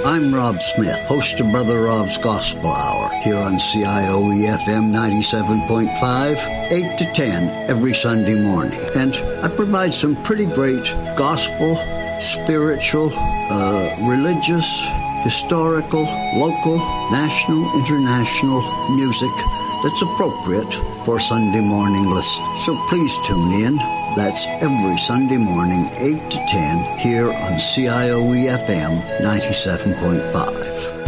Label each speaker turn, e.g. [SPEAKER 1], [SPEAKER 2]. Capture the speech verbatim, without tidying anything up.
[SPEAKER 1] I'm Rob Smith, host of Brother Rob's Gospel Hour, here on C I O E F M ninety-seven point five, eight to ten every Sunday morning. And I provide some pretty great gospel, spiritual, uh, religious, historical, local, national, international music that's appropriate for Sunday morning listening. So please tune in. That's every Sunday morning, eight to ten, here on C I O E F M ninety-seven point five.